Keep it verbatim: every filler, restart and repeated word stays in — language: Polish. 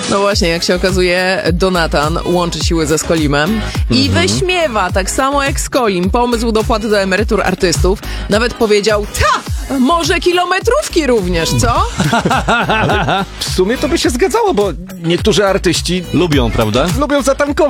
No właśnie, jak się okazuje, Donatan łączy siły ze Skolimem i Mhm. wyśmiewa, tak samo jak Skolim, pomysł dopłaty do emerytur artystów. Nawet powiedział, ta, może kilometrówki również, co? W sumie to by się zgadzało, bo niektórzy artyści Lubią, prawda? lubią zatankować.